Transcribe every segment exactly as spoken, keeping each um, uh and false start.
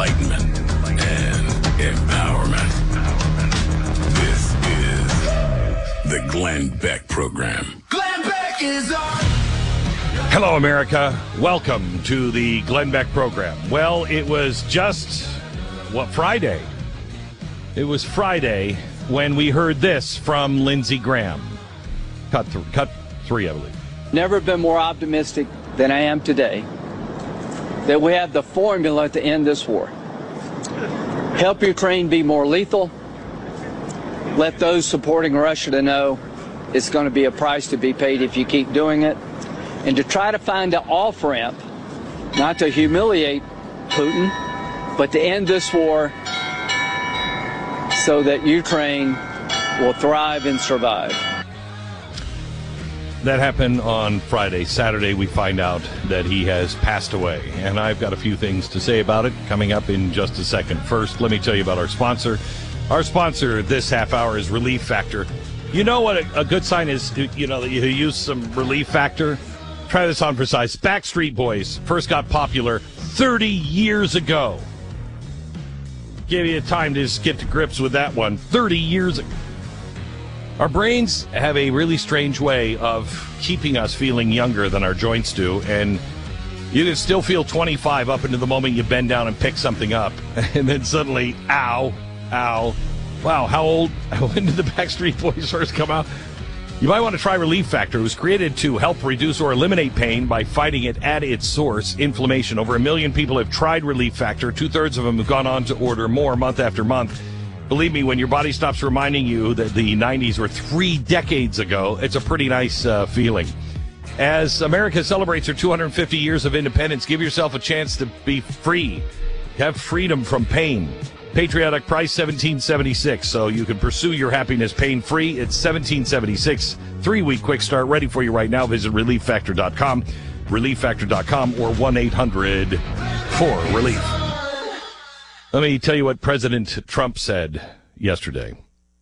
enlightenment, and empowerment. This is the Glenn Beck Program. Glenn Beck is on. Hello, America. Welcome to the Glenn Beck Program. Well, it was just, what, Friday? It was Friday when we heard this from Lindsey Graham. Cut, th- cut three, I believe. Never been more optimistic than I am today that we have the formula to end this war. Help Ukraine be more lethal. Let those supporting Russia to know it's going to be a price to be paid if you keep doing it. And to try to find an off-ramp, not to humiliate Putin, but to end this war so that Ukraine will thrive and survive. That happened on Friday. Saturday, we find out that he has passed away. And I've got a few things to say about it coming up in just a second. First, let me tell you about our sponsor. Our sponsor this half hour is Relief Factor. You know what a, a good sign is, you know, that you use some Relief Factor? Try this on for size. Backstreet Boys first got popular thirty years ago. Give you time to just get to grips with that one. thirty years ago. Our brains have a really strange way of keeping us feeling younger than our joints do, and you can still feel twenty-five up into the moment you bend down and pick something up, and then suddenly, ow, ow. Wow, how old, when did the Backstreet Boys first come out? You might want to try Relief Factor. It was created to help reduce or eliminate pain by fighting it at its source, inflammation. Over a million people have tried Relief Factor. Two-thirds of them have gone on to order more month after month. Believe me, when your body stops reminding you that the nineties were three decades ago, it's a pretty nice uh, feeling. As America celebrates her two hundred fifty years of independence, give yourself a chance to be free. Have freedom from pain. Patriotic price seventeen seventy-six, so you can pursue your happiness pain-free. It's seventeen seventy-six. Three-week quick start ready for you right now. Visit relief factor dot com, relief factor dot com, or one eight hundred four relief. Let me tell you what President Trump said yesterday.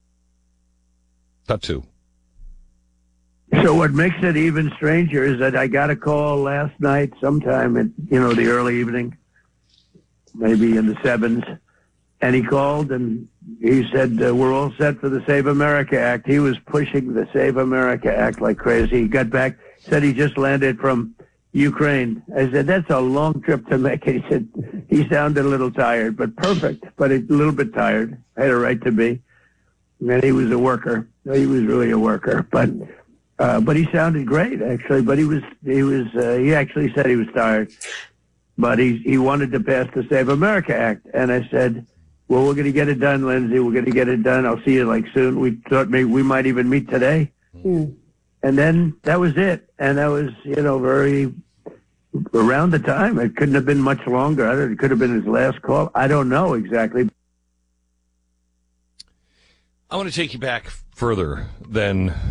Cut two. So what makes it even stranger is that I got a call last night sometime in, you know, the early evening, maybe in the sevens, and he called and he said, uh, we're all set for the Save America Act. He was pushing the Save America Act like crazy. He got back, said he just landed from Ukraine. I said, that's a long trip to make. He said, he sounded a little tired, but perfect, but a little bit tired. Had a right to be. And he was a worker. He was really a worker, but, uh, but he sounded great actually, but he was, he was, uh, he actually said he was tired, but he, he wanted to pass the Save America Act. And I said, well, we're going to get it done, Lindsey. We're going to get it done. I'll see you like soon. We thought maybe we might even meet today. Mm. And then that was it. And that was, you know, very around the time. It couldn't have been much longer. I don't, it could have been his last call. I don't know exactly. I want to take you back further than